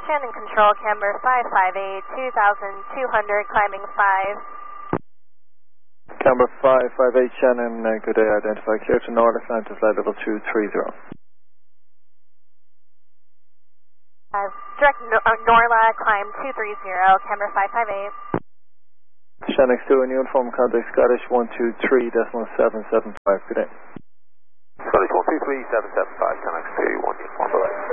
Shannon Control, camber 558, 2,200, climbing 5. Camber 558, Shannon, good day, identify clear to North Atlantis, flight level 230. Direct Norla, climb 230, camber 558. Shannon 2 in uniform, contact Scottish 123.775, good day. Scottish 123.775, Shannon 2, 1 uniform, bye-bye.